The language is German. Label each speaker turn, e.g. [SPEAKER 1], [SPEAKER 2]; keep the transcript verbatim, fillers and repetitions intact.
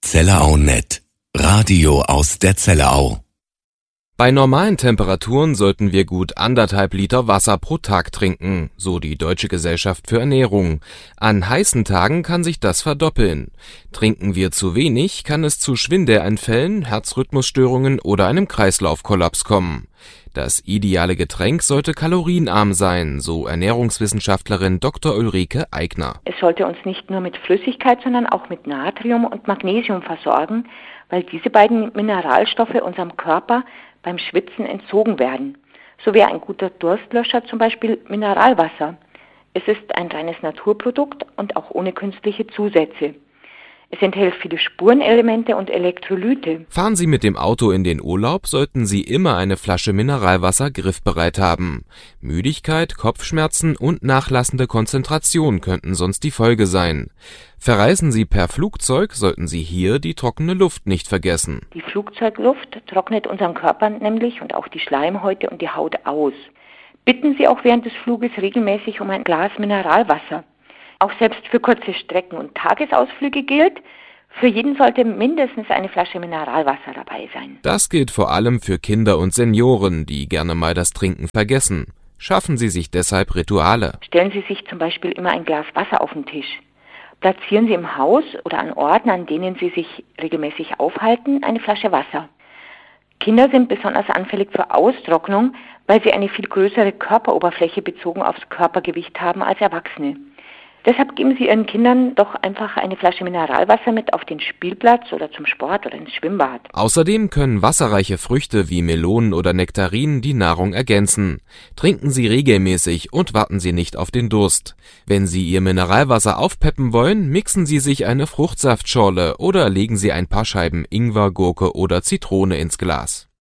[SPEAKER 1] ZellerauNet. Radio aus der Zellerau.
[SPEAKER 2] Bei normalen Temperaturen sollten wir gut anderthalb Liter Wasser pro Tag trinken, so die Deutsche Gesellschaft für Ernährung. An heißen Tagen kann sich das verdoppeln. Trinken wir zu wenig, kann es zu Schwindeleinfällen, Herzrhythmusstörungen oder einem Kreislaufkollaps kommen. Das ideale Getränk sollte kalorienarm sein, so Ernährungswissenschaftlerin Doktor Ulrike Eigner.
[SPEAKER 3] Es sollte uns nicht nur mit Flüssigkeit, sondern auch mit Natrium und Magnesium versorgen, weil diese beiden Mineralstoffe unserem Körper beim Schwitzen entzogen werden. So wäre ein guter Durstlöscher zum Beispiel Mineralwasser. Es ist ein reines Naturprodukt und auch ohne künstliche Zusätze. Es enthält viele Spurenelemente und Elektrolyte.
[SPEAKER 2] Fahren Sie mit dem Auto in den Urlaub, sollten Sie immer eine Flasche Mineralwasser griffbereit haben. Müdigkeit, Kopfschmerzen und nachlassende Konzentration könnten sonst die Folge sein. Verreisen Sie per Flugzeug, sollten Sie hier die trockene Luft nicht vergessen.
[SPEAKER 3] Die Flugzeugluft trocknet unseren Körper nämlich und auch die Schleimhäute und die Haut aus. Bitten Sie auch während des Fluges regelmäßig um ein Glas Mineralwasser. Auch selbst für kurze Strecken und Tagesausflüge gilt, für jeden sollte mindestens eine Flasche Mineralwasser dabei sein.
[SPEAKER 2] Das gilt vor allem für Kinder und Senioren, die gerne mal das Trinken vergessen. Schaffen Sie sich deshalb Rituale.
[SPEAKER 3] Stellen Sie sich zum Beispiel immer ein Glas Wasser auf den Tisch. Platzieren Sie im Haus oder an Orten, an denen Sie sich regelmäßig aufhalten, eine Flasche Wasser. Kinder sind besonders anfällig für Austrocknung, weil sie eine viel größere Körperoberfläche bezogen aufs Körpergewicht haben als Erwachsene. Deshalb geben Sie Ihren Kindern doch einfach eine Flasche Mineralwasser mit auf den Spielplatz oder zum Sport oder ins Schwimmbad.
[SPEAKER 2] Außerdem können wasserreiche Früchte wie Melonen oder Nektarinen die Nahrung ergänzen. Trinken Sie regelmäßig und warten Sie nicht auf den Durst. Wenn Sie Ihr Mineralwasser aufpeppen wollen, mixen Sie sich eine Fruchtsaftschorle oder legen Sie ein paar Scheiben Ingwer, Gurke oder Zitrone ins Glas.